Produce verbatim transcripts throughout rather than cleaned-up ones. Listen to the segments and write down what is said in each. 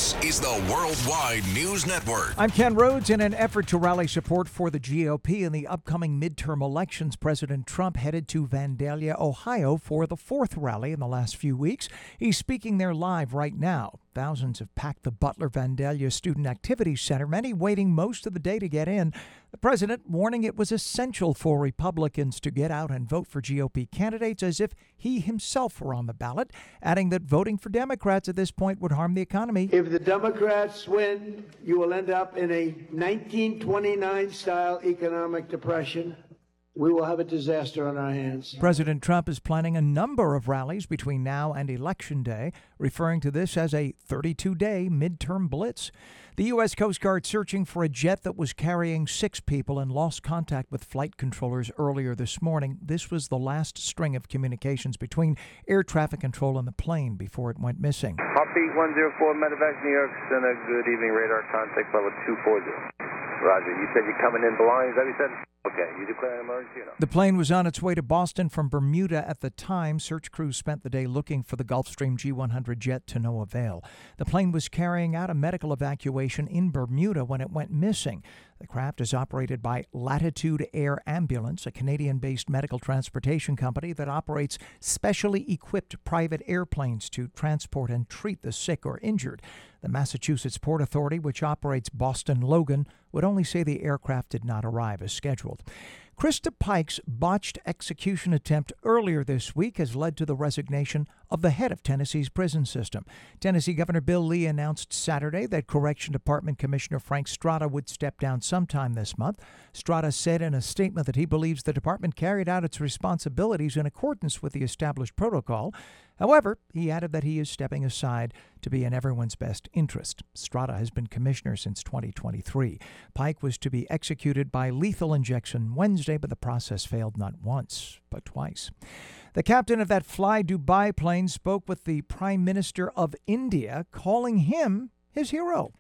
This is the Worldwide News Network. I'm Ken Rhodes. In an effort to rally support for the G O P in the upcoming midterm elections, President Trump headed to Vandalia, Ohio for the fourth rally in the last few weeks. He's speaking there live right now. Thousands have packed the Butler Vandalia Student Activities Center, many waiting most of the day to get in. The president warning it was essential for Republicans to get out and vote for G O P candidates as if he himself were on the ballot, adding that voting for Democrats at this point would harm the economy. If the Democrats win, you will end up in a nineteen twenty-nine style economic depression. We will have a disaster on our hands. President Trump is planning a number of rallies between now and Election Day, referring to this as a thirty-two day midterm blitz. The U S Coast Guard searching for a jet that was carrying six people and lost contact with flight controllers earlier this morning. This was the last string of communications between air traffic control and the plane before it went missing. Heartbeat one zero four, Medevac, New York Center. Good evening, radar contact level two forty. Roger. You said you're coming in blind. Is that what you said? Okay. You declare an emergency or no? The plane was on its way to Boston from Bermuda at the time. Search crews spent the day looking for the Gulfstream G one hundred jet to no avail. The plane was carrying out a medical evacuation in Bermuda when it went missing. The craft is operated by Latitude Air Ambulance, a Canadian-based medical transportation company that operates specially equipped private airplanes to transport and treat the sick or injured. The Massachusetts Port Authority, which operates Boston Logan, would only say the aircraft did not arrive as scheduled. Krista Pike's botched execution attempt earlier this week has led to the resignation of the head of Tennessee's prison system. Tennessee Governor Bill Lee announced Saturday that Correction Department Commissioner Frank Strada would step down sometime this month. Strada said in a statement that he believes the department carried out its responsibilities in accordance with the established protocol. However, he added that he is stepping aside to be in everyone's best interest. Strada has been commissioner since twenty twenty-three. Pike was to be executed by lethal injection Wednesday, but the process failed not once, but twice. The captain of that Fly Dubai plane spoke with the Prime Minister of India, calling him his hero.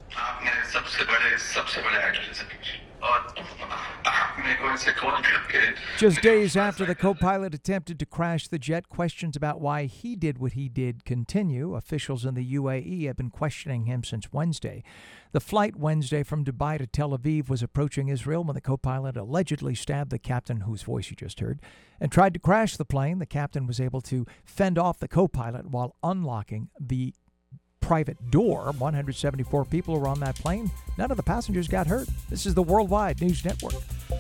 Just days after the co-pilot attempted to crash the jet, questions about why he did what he did continue. Officials in the U A E have been questioning him since Wednesday. The flight Wednesday from Dubai to Tel Aviv was approaching Israel when the co-pilot allegedly stabbed the captain, whose voice you just heard, and tried to crash the plane. The captain was able to fend off the co-pilot while unlocking the private door. one hundred seventy-four people were on that plane. None of the passengers got hurt. This is the Worldwide News Network.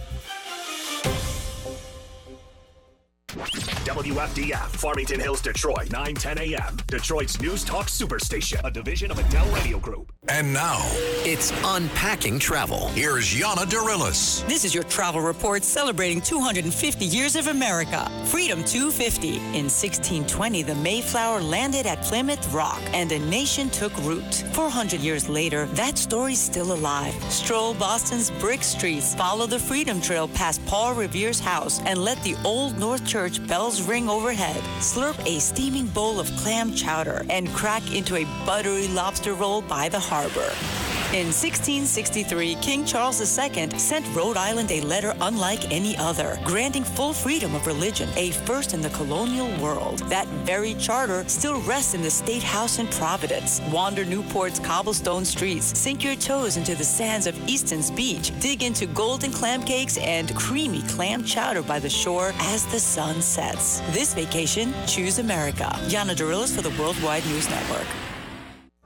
W F D F, Farmington Hills, Detroit, nine ten a.m. Detroit's News Talk Superstation, a division of Adele Radio Group. And now, it's Unpacking Travel. Here's Yana Dorillis. This is your travel report celebrating two hundred fifty years of America. Freedom two fifty. In sixteen twenty, the Mayflower landed at Plymouth Rock and a nation took root. four hundred years later, that story's still alive. Stroll Boston's brick streets, follow the Freedom Trail past Paul Revere's house, and let the Old North Church bells ring overhead. Slurp a steaming bowl of clam chowder and crack into a buttery lobster roll by the harbor. In sixteen sixty-three, King Charles the Second sent Rhode Island a letter unlike any other, granting full freedom of religion, a first in the colonial world. That very charter still rests in the State House in Providence. Wander Newport's cobblestone streets, sink your toes into the sands of Easton's beach, dig into golden clam cakes and creamy clam chowder by the shore as the sun sets. This vacation, choose America. Yana Dorillis for the Worldwide News Network.